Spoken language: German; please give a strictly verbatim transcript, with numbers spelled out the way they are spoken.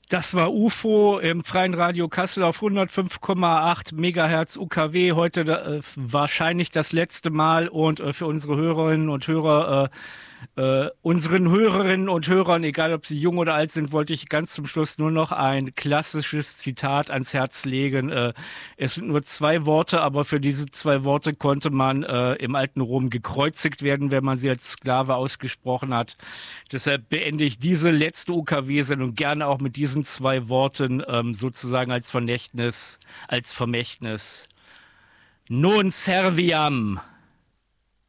Das war U F O im Freien Radio Kassel auf hundertfünf Komma acht Megahertz U K W. Heute äh, wahrscheinlich das letzte Mal und äh, für unsere Hörerinnen und Hörer, äh, äh, unseren Hörerinnen und Hörern, egal ob sie jung oder alt sind, wollte ich ganz zum Schluss nur noch ein klassisches Zitat ans Herz legen. Äh, es sind nur zwei Worte, aber für diese zwei Worte konnte man äh, im alten Rom gekreuzigt werden, wenn man sie als Sklave ausgesprochen hat. Deshalb beende ich diese letzte U K W-Sendung gerne auch mit diesen zwei Worten ähm, sozusagen als Vermächtnis, als Vermächtnis. Non serviam.